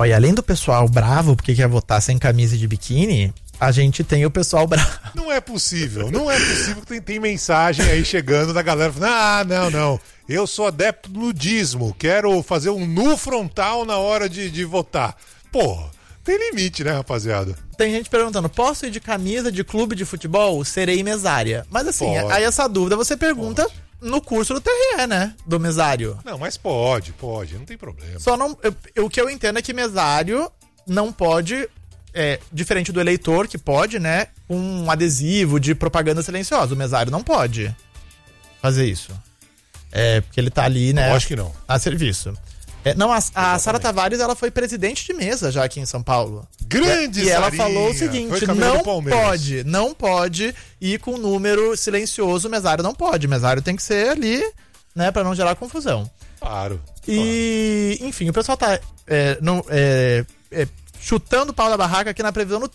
Olha, além do pessoal bravo porque quer votar sem camisa e de biquíni, a gente tem o pessoal bravo. Não é possível que tem mensagem aí chegando da galera falando, não, eu sou adepto do nudismo, quero fazer um nu frontal na hora de votar. Porra, tem limite, né, rapaziada? Tem gente perguntando, posso ir de camisa de clube de futebol? Serei mesária. Mas assim, Pode. aí essa dúvida você pergunta no curso do TRE, né, do mesário. Não, mas pode, não tem problema. Só não, o que eu entendo é que mesário não pode... diferente do eleitor, que pode, né? Um adesivo de propaganda silenciosa. O mesário não pode fazer isso. Porque ele tá ali, né? Eu acho que não. A serviço. A Sara Tavares, ela foi presidente de mesa já aqui em São Paulo. Grande E ela Sarinha. falou o seguinte, não pode ir com número silencioso, o mesário não pode. O mesário tem que ser ali, né? Pra não gerar confusão. Claro. E, enfim, o pessoal tá chutando o pau da barraca aqui na previsão do